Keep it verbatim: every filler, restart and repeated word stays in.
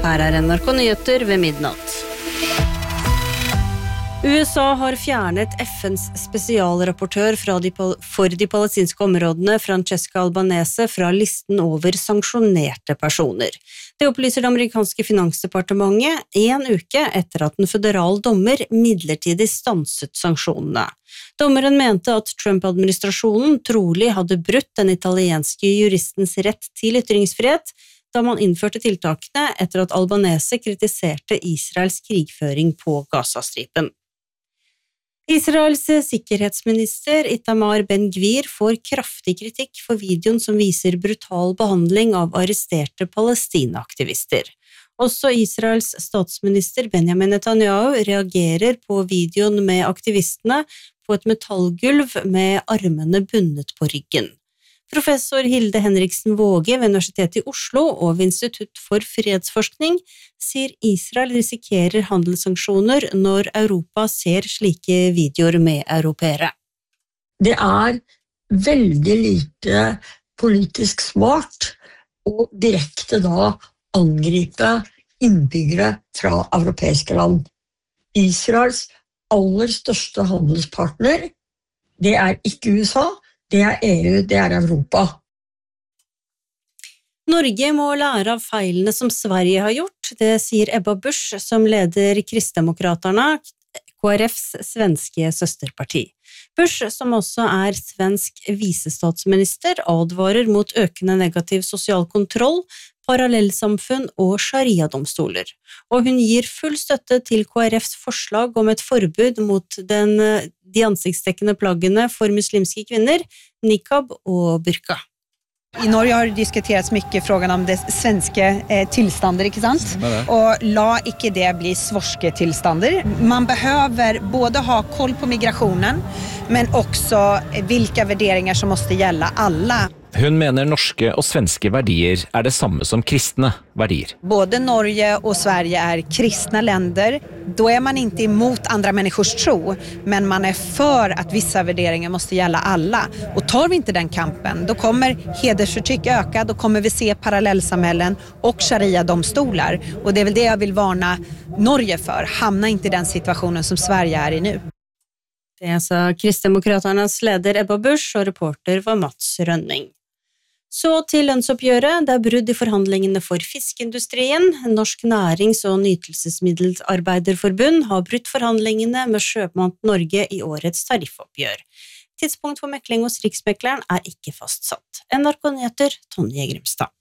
Her er N R K Nyheter ved midnatt. U S A har fjernet F N's spesialrapportør fra de, for de palestinske områdene, Francesca Albanese, fra listen over sanksjonerte personer. Det opplyser det amerikanske finansdepartementet en uke etter at en føderal dommer midlertidig stanset sanksjonene. Dommeren mente at Trump-administrasjonen trolig hadde brutt den italienske juristens rett til ytringsfrihet, da man innførte tiltakene etter at Albanese kritiserte Israels krigføring på Gazastripen. Israels sikkerhetsminister Itamar Ben-Gvir får kraftig kritikk for videoen som viser brutal behandling av arresterte palestinaaktivister. Også Israels statsminister Benjamin Netanyahu reagerer på videoen med aktivistene på et metallgulv med armene bundet på ryggen. Professor Hilde Henriksen Våge ved Universitetet i Oslo og ved Institutt for fredsforskning sier Israel risikerer handelssanksjoner når Europa ser slike videoer med europeere. Det er veldig lite politisk smart å direkte da angripe innbyggere fra europeiske land. Israels aller største handelspartner, det er ikke U S A, det er E U, det er Europa. Norge må lære av feilene som Sverige har gjort, det sier Ebba Busch, som leder Kristdemokraterna, K R F's svenske søsterparti. Busch, som også er svensk visestatsminister, advarer mot økende negativ sosial kontroll, parallellsamfunn og sharia-domstoler. Og hun gir full støtte til K R F's forslag om et forbud mot den, de ansiktsdekkende plaggene for muslimske kvinner, niqab og burka. I Norge har det diskuterats mycket frågan om det svenske eh, tillstander, ikke sant? Og la ikke det bli svorske tillstander. Man behöver både ha koll på migrationen, men også hvilke värderingar som måste gälla alla. Hun mener norske og svenske verdier er det samme som kristne verdier. Både Norge og Sverige er kristna länder. Då är man inte emot andra människors tro, men man är för att vissa värderingar måste gälla alla. Och tar vi inte den kampen, då kommer hedersförtryck öka, då kommer vi se parallellsamhällen och sharia-domstolar. Och det är väl det jag vill varna Norge för. Hamna inte i den situationen som Sverige är i nu. Det sa Kristdemokraternas leder Ebba Busch, og reporter var Mats Rønning. Så til lønnsoppgjøret, det er brudd i forhandlingene for fiskeindustrien. Norsk Nærings- og Nytelsesmiddelarbeiderforbund har brutt forhandlingene med Sjømat Norge i årets tariffoppgjør. Tidspunkt for mekling hos Riksmekleren er ikke fastsatt. N R K Nyheter, Tonje Grimstad.